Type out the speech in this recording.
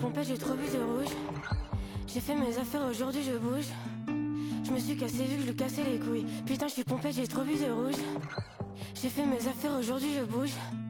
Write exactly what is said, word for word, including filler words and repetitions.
pompette, j'ai trop bu de rouge. J'ai fait mes affaires, aujourd'hui je bouge. Je me suis cassé vu que je lui cassais les couilles. Putain, je suis pompette, j'ai trop bu de rouge. J'ai fait mes affaires, aujourd'hui je bouge.